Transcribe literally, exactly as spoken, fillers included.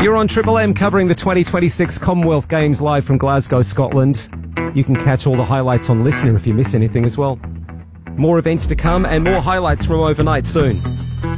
You're on Triple M covering the twenty twenty-six Commonwealth Games live from Glasgow, Scotland. You can catch all the highlights on Listener if you miss anything as well. More events to come and more highlights from overnight soon.